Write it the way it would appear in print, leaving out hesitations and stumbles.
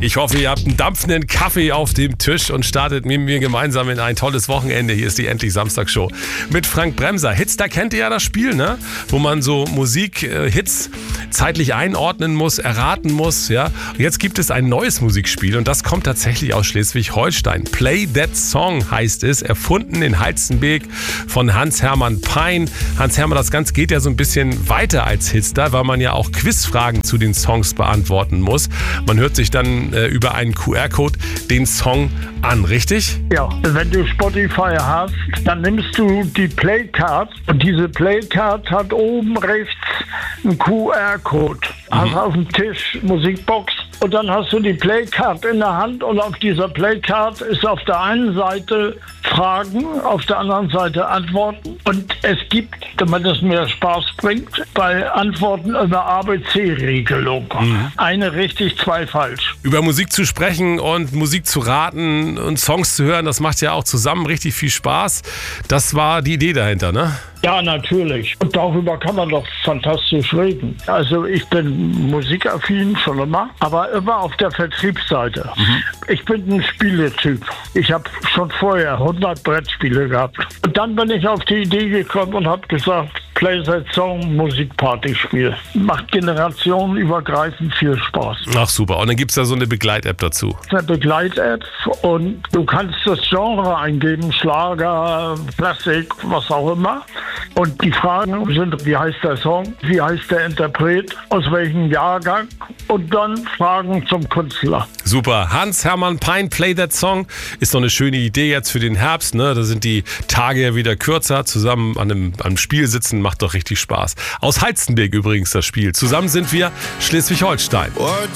Ich hoffe, ihr habt einen dampfenden Kaffee auf dem Tisch und startet mit mir gemeinsam in ein tolles Wochenende. Hier ist die Endlich Samstag-Show mit Frank Bremser. Hits, da kennt ihr ja das Spiel, ne? Wo man so Musik-Hits zeitlich einordnen muss, erraten muss. Ja? Und jetzt gibt es ein neues Musikspiel und das kommt tatsächlich aus Schleswig-Holstein. Play That Song heißt es, erfunden in Halstenbek von Hans-Hermann Pein. Hans-Hermann, das Ganze geht ja so ein bisschen weiter als Hits da, weil man ja auch Quizfragen zu den Songs beantworten muss. Man hört sich dann über einen QR-Code den Song an, richtig? Ja, wenn du Spotify hast, dann nimmst du die Playcard und diese Playcard hat oben rechts einen QR-Code. Hast auf dem Tisch Musikbox und dann hast du die Playcard in der Hand und auf dieser Playcard ist auf der einen Seite Fragen, auf der anderen Seite Antworten und es gibt, damit es mehr Spaß bringt, bei Antworten eine ABC-Regelung. Eine richtig, zwei falsch. Über Musik zu sprechen und Musik zu raten und Songs zu hören, das macht ja auch zusammen richtig viel Spaß. Das war die Idee dahinter, ne? Ja, natürlich. Und darüber kann man doch fantastisch reden. Also ich bin musikaffin schon immer, aber immer auf der Vertriebsseite. Ich bin ein Spieletyp. Ich habe schon vorher 100 Brettspiele gehabt. Und dann bin ich auf die Idee gekommen und habe gesagt, Play That Song, Musikpartyspiel. Macht generationenübergreifend viel Spaß. Ach super, und dann gibt es da so eine Begleit-App dazu. Eine Begleit-App und du kannst das Genre eingeben, Schlager, Klassik, was auch immer. Und die Fragen sind, wie heißt der Song, wie heißt der Interpret, aus welchem Jahrgang und dann Fragen zum Künstler. Super, Hans-Hermann Pein, Play That Song, ist doch eine schöne Idee jetzt für den Herbst, ne? Da sind die Tage ja wieder kürzer, zusammen an einem Spiel sitzen, macht doch richtig Spaß. Aus Halstenbek übrigens das Spiel. Zusammen sind wir Schleswig-Holstein.